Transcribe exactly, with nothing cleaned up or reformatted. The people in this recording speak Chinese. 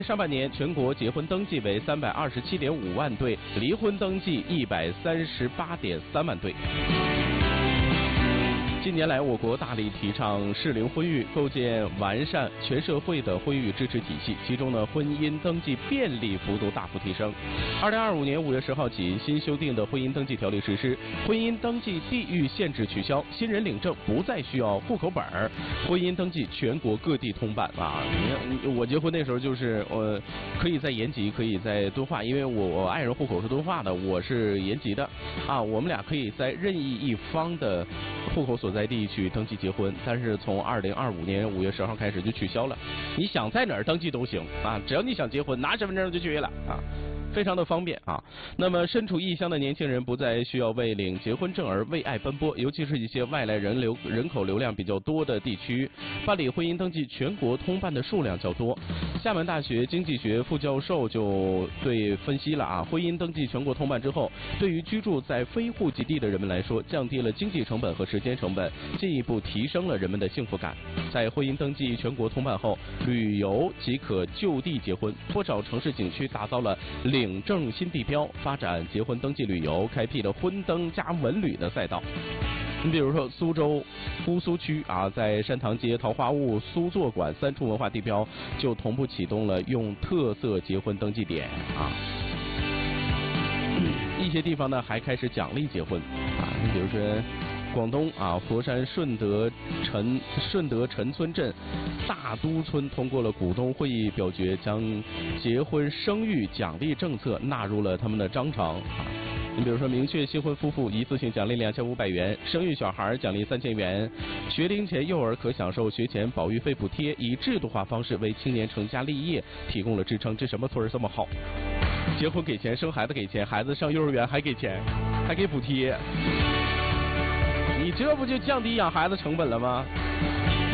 上半年全国结婚登记为三百二十七点五万对，离婚登记一百三十八点三万对。近年来，我国大力提倡适龄婚育，构建完善全社会的婚育支持体系，其中呢，婚姻登记便利幅度大幅提升。二零二五年五月十号起，新修订的婚姻登记条例实施，婚姻登记地域限制取消，新人领证不再需要户口本儿，婚姻登记全国各地通办啊！你我结婚那时候就是我可以在延吉，可以在敦化，因为我我爱人户口是敦化的，我是延吉的啊，我们俩可以在任意一方的户口所在地去登记结婚，但是从二零二五年五月十号开始就取消了。你想在哪儿登记都行啊，只要你想结婚，拿身份证就可以了啊。非常的方便啊。那么身处异乡的年轻人不再需要为领结婚证而为爱奔波，尤其是一些外来人流人口流量比较多的地区，办理婚姻登记全国通办的数量较多。厦门大学经济学副教授就对分析了啊，婚姻登记全国通办之后，对于居住在非户籍地的人们来说，降低了经济成本和时间成本，进一步提升了人们的幸福感。在婚姻登记全国通办后，旅游即可就地结婚，不少城市景区打造了领证新地标，发展结婚登记旅游，开辟了婚登加文旅的赛道。你比如说苏州姑苏区啊，在山塘街、桃花坞、苏作馆三处文化地标就同步启动了用特色结婚登记点啊。一些地方呢还开始奖励结婚啊，你比如说广东啊，佛山顺德陈顺德陈村镇大都村通过了股东会议表决，将结婚生育奖励政策纳入了他们的章程啊。你比如说，明确新婚夫妇一次性奖励两千五百元，生育小孩奖励三千元，学龄前幼儿可享受学前保育费补贴，以制度化方式为青年成家立业提供了支撑。这什么村儿这么好？结婚给钱，生孩子给钱，孩子上幼儿园还给钱，还给补贴。你这不就降低养孩子成本了吗？